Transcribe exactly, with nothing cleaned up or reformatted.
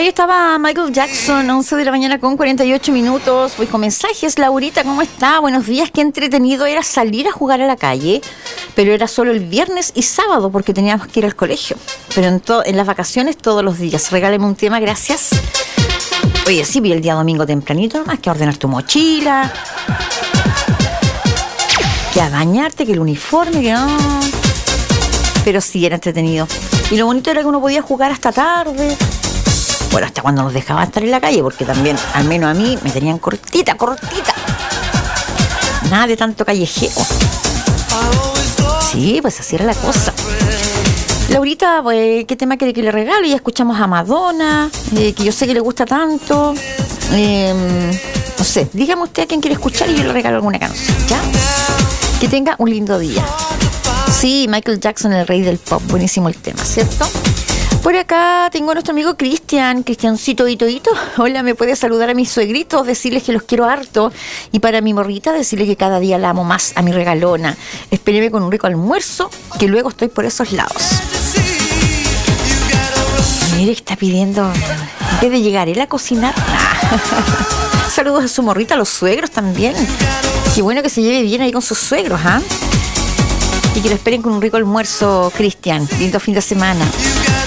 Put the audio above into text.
estaba Michael Jackson, once de la mañana con cuarenta y ocho minutos. Voy con mensajes. Laurita, ¿cómo está? Buenos días. Qué entretenido era salir a jugar a la calle, pero era solo el viernes y sábado porque teníamos que ir al colegio. Pero en, to- en las vacaciones todos los días. Regáleme un tema, gracias. Oye, sí, vi el día domingo tempranito, nomás que a ordenar tu mochila, que a bañarte, que el uniforme, que no. Pero sí, era entretenido. Y lo bonito era que uno podía jugar hasta tarde. Bueno, hasta cuando nos dejaban estar en la calle, porque también, al menos a mí, me tenían cortita, cortita. Nada de tanto callejeo. Sí, pues así era la cosa. Laurita, pues, ¿qué tema quiere que le regale? Ya escuchamos a Madonna, eh, que yo sé que le gusta tanto. Eh, no sé, dígame usted a quién quiere escuchar y yo le regalo alguna canción, ¿ya? Que tenga un lindo día. Sí, Michael Jackson, el rey del pop. Buenísimo el tema, ¿cierto? Por acá tengo a nuestro amigo Cristian, Cristiancito Hito Hito. Hola, ¿me puede saludar a mis suegritos? Decirles que los quiero harto. Y para mi morrita, decirle que cada día la amo más, a mi regalona. Espéreme con un rico almuerzo, que luego estoy por esos lados. Mire, está pidiendo, en vez de llegar él a cocinar. Nah. Saludos a su morrita, a los suegros también. Qué bueno que se lleve bien ahí con sus suegros, ¿ah? ¿eh? Y que lo esperen con un rico almuerzo, Cristian. Lindo fin de semana.